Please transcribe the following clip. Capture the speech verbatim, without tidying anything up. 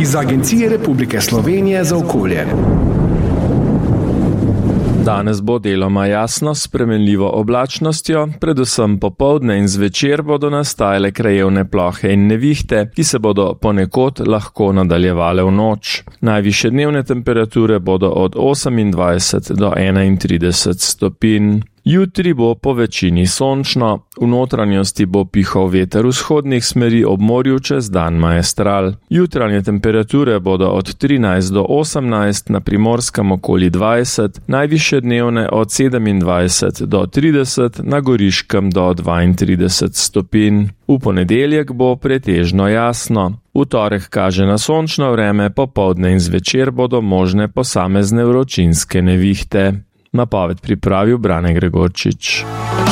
iz Agencije Republike Slovenije za okolje. Danes bo deloma jasno s spremenljivo oblačnostjo, predvsem popoldne in zvečer bodo nastajale krajevne plohe in nevihte, ki se bodo ponekod lahko nadaljevale v noč. Najvišje dnevne temperature bodo od osemindvajset do enaintrideset stopinj. Jutri bo po večini sončno, v notranjosti bo pihal veter vzhodnih smeri, ob morju čez dan maestral. Jutranje temperature bodo od trinajst do osemnajst, na Primorskem okoli dvajset, najvišje dnevne od sedemindvajset do trideset, na Goriškem do dvaintrideset stopinj. V ponedeljek bo pretežno jasno. V torek kaže na sončno vreme, popoldne in zvečer bodo možne posamezne vročinske nevihte. Napoved pripravil Brane Gregorčič.